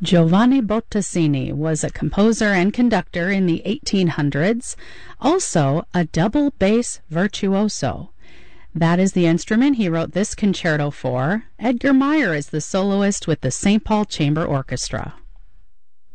Giovanni Bottesini was a composer and conductor in the 1800s, also a double bass virtuoso. That is the instrument he wrote this concerto for. Edgar Meyer is the soloist with the St. Paul Chamber Orchestra.